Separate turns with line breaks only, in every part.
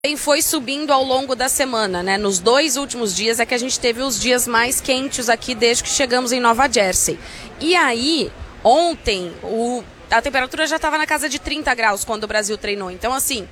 Foi subindo ao longo da semana, né? Nos 2 últimos dias é que a gente teve os dias mais quentes aqui desde que chegamos em Nova Jersey. E aí, ontem, a temperatura já estava na casa de 30 graus quando o Brasil treinou. Então, assim,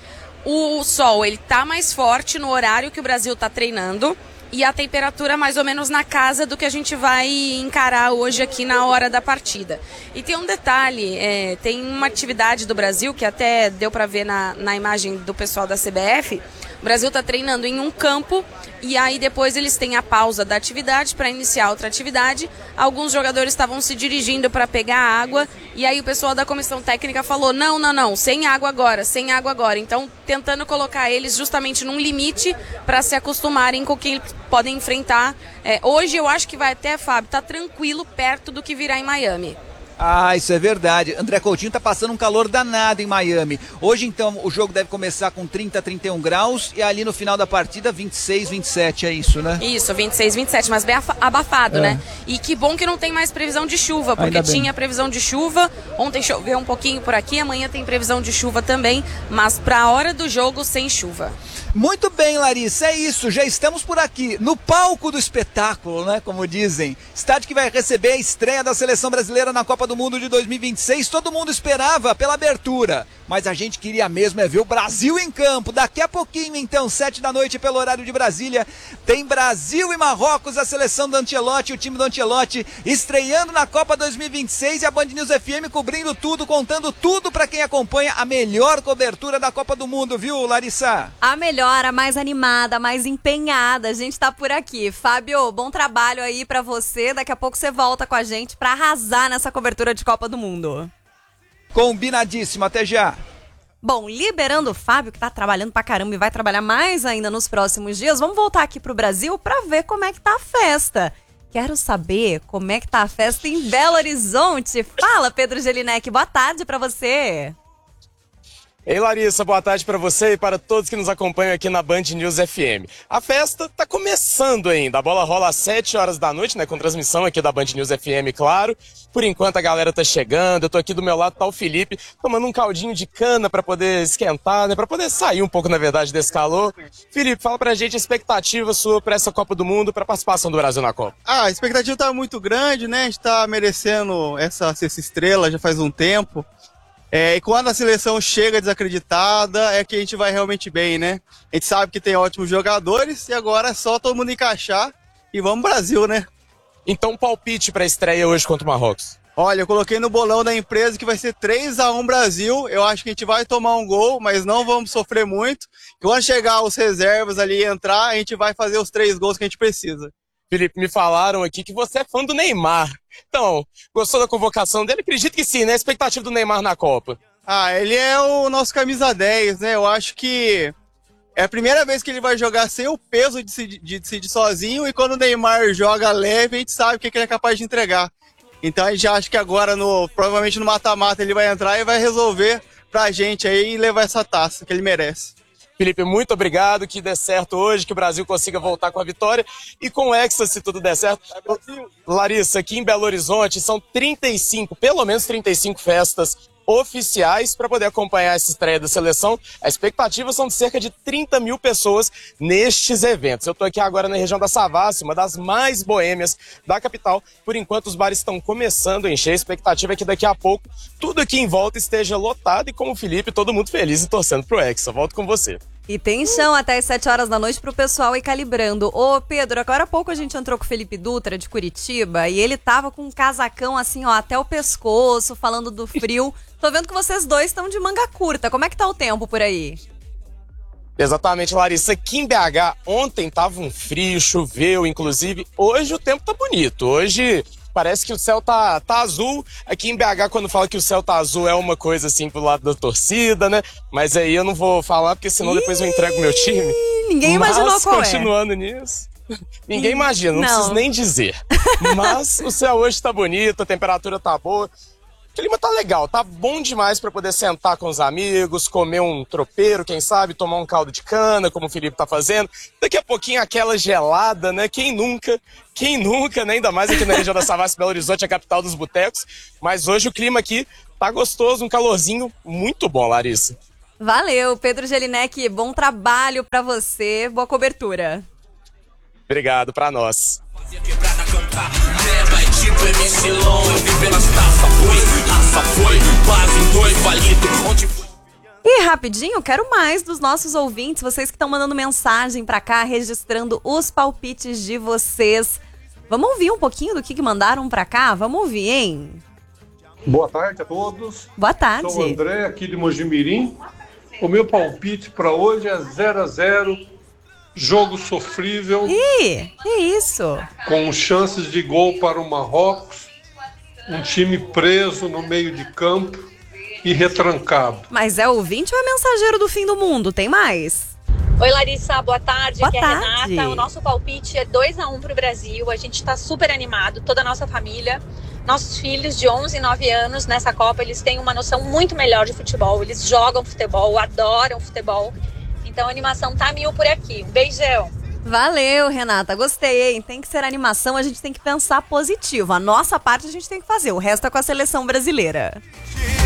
o sol ele tá mais forte no horário que o Brasil está treinando e a temperatura mais ou menos na casa do que a gente vai encarar hoje aqui na hora da partida. E tem um detalhe, tem uma atividade do Brasil que até deu para ver na imagem do pessoal da CBF. O Brasil está treinando em um campo e aí depois eles têm a pausa da atividade para iniciar outra atividade. Alguns jogadores estavam se dirigindo para pegar água e aí o pessoal da comissão técnica falou não, sem água agora. Então tentando colocar eles justamente num limite para se acostumarem com o que eles podem enfrentar. Hoje eu acho que vai até, Fábio, tá tranquilo perto do que virá em Miami.
Ah, isso é verdade. André Coutinho tá passando um calor danado em Miami. Hoje, então, o jogo deve começar com 30, 31 graus e ali no final da partida, 26, 27, é isso, né?
Isso, 26, 27, mas bem abafado, né? E que bom que não tem mais previsão de chuva, porque tinha previsão de chuva. Ontem choveu um pouquinho por aqui, amanhã tem previsão de chuva também, mas pra hora do jogo, sem chuva.
Muito bem, Larissa, é isso, já estamos por aqui, no palco do espetáculo, né, como dizem. Estádio que vai receber a estreia da Seleção Brasileira na Copa do Mundo de 2026, todo mundo esperava pela abertura, mas a gente queria mesmo ver o Brasil em campo. Daqui a pouquinho, então, 7 da noite pelo horário de Brasília, tem Brasil e Marrocos, a seleção do Ancelotti, o time do Ancelotti, estreando na Copa 2026 e a Band News FM cobrindo tudo, contando tudo para quem acompanha a melhor cobertura da Copa do Mundo, viu, Larissa?
A melhor, a mais animada, a mais empenhada, a gente tá por aqui. Fábio, bom trabalho aí pra você, daqui a pouco você volta com a gente pra arrasar nessa cobertura de Copa do Mundo.
Combinadíssimo, até já.
Bom, liberando o Fábio, que tá trabalhando pra caramba e vai trabalhar mais ainda nos próximos dias, vamos voltar aqui pro Brasil pra ver como é que tá a festa. Quero saber como é que tá a festa em Belo Horizonte. Fala, Pedro Jelinek, boa tarde pra você.
Ei, Larissa, boa tarde para você e para todos que nos acompanham aqui na Band News FM. A festa tá começando ainda, a bola rola às 7 horas da noite, né, com transmissão aqui da Band News FM, claro. Por enquanto a galera tá chegando, eu tô aqui do meu lado, tá o Felipe, tomando um caldinho de cana para poder esquentar, né, para poder sair um pouco, na verdade, desse calor. Felipe, fala pra gente a expectativa sua para essa Copa do Mundo, para a participação do Brasil na Copa.
A expectativa tá muito grande, né, a gente tá merecendo essa estrela já faz um tempo. E quando a seleção chega desacreditada, é que a gente vai realmente bem, né? A gente sabe que tem ótimos jogadores e agora é só todo mundo encaixar e vamos Brasil, né?
Então, palpite para a estreia hoje contra o Marrocos.
Olha, eu coloquei no bolão da empresa que vai ser 3-1 Brasil. Eu acho que a gente vai tomar um gol, mas não vamos sofrer muito. Quando chegar os reservas ali e entrar, a gente vai fazer os 3 gols que a gente precisa.
Felipe, me falaram aqui que você é fã do Neymar. Então, gostou da convocação dele? Acredito que sim, né? A expectativa do Neymar na Copa.
Ele é o nosso camisa 10, né? Eu acho que é a primeira vez que ele vai jogar sem o peso de decidir sozinho e quando o Neymar joga leve, a gente sabe o que ele é capaz de entregar. Então a gente acha que agora, provavelmente no mata-mata, ele vai entrar e vai resolver pra gente aí e levar essa taça que ele merece.
Felipe, muito obrigado, que dê certo hoje, que o Brasil consiga voltar com a vitória e com o Hexa, se tudo der certo. Larissa, aqui em Belo Horizonte são 35, pelo menos 35 festas oficiais para poder acompanhar essa estreia da seleção. A expectativa são de cerca de 30 mil pessoas nestes eventos. Eu estou aqui agora na região da Savassi, uma das mais boêmias da capital. Por enquanto os bares estão começando a encher. A expectativa é que daqui a pouco tudo aqui em volta esteja lotado e como o Felipe, todo mundo feliz e torcendo pro Hexa. Volto com você.
E tem chão até as 7 horas da noite pro pessoal ir calibrando. Ô, Pedro, agora há pouco a gente entrou com o Felipe Dutra, de Curitiba, e ele tava com um casacão assim, ó, até o pescoço, falando do frio. Tô vendo que vocês dois estão de manga curta. Como é que tá o tempo por aí?
Exatamente, Larissa. Aqui em BH, ontem tava um frio, choveu, inclusive. Hoje o tempo tá bonito. Hoje parece que o céu tá azul. Aqui em BH, quando fala que o céu tá azul, é uma coisa assim pro lado da torcida, né? Mas aí eu não vou falar, porque senão depois eu entrego meu time.
Ninguém imaginou qual
continuando nisso. Ninguém imagina, não preciso nem dizer. Mas o céu hoje tá bonito, a temperatura tá boa. O clima tá legal, tá bom demais para poder sentar com os amigos, comer um tropeiro, quem sabe, tomar um caldo de cana, como o Felipe tá fazendo. Daqui a pouquinho aquela gelada, né? Quem nunca, né? Ainda mais aqui na região da Savassi, Belo Horizonte, a capital dos botecos. Mas hoje o clima aqui tá gostoso, um calorzinho muito bom, Larissa.
Valeu, Pedro Jelinek, bom trabalho pra você, boa cobertura.
Obrigado, pra nós.
E rapidinho, quero mais dos nossos ouvintes, vocês que estão mandando mensagem pra cá, registrando os palpites de vocês. Vamos ouvir um pouquinho do que mandaram pra cá? Vamos ouvir, hein?
Boa tarde a todos.
Boa tarde.
Sou o André, aqui de Mojimirim. O meu palpite para hoje é 0-0, jogo sofrível.
Ih, que isso?
Com chances de gol para o Marrocos, um time preso no meio de campo e retrancado.
Mas é ouvinte ou é mensageiro do fim do mundo? Tem mais?
Oi, Larissa, boa tarde.
Boa
Aqui
tarde.
é a Renata. O nosso palpite é 2-1 pro Brasil. A gente tá super animado, toda a nossa família. Nossos filhos de 11 e 9 anos nessa Copa, eles têm uma noção muito melhor de futebol. Eles jogam futebol, adoram futebol. Então a animação tá 1000 por aqui. Um beijão.
Valeu, Renata. Gostei, hein? Tem que ser animação, a gente tem que pensar positivo. A nossa parte a gente tem que fazer, o resto é com a seleção brasileira.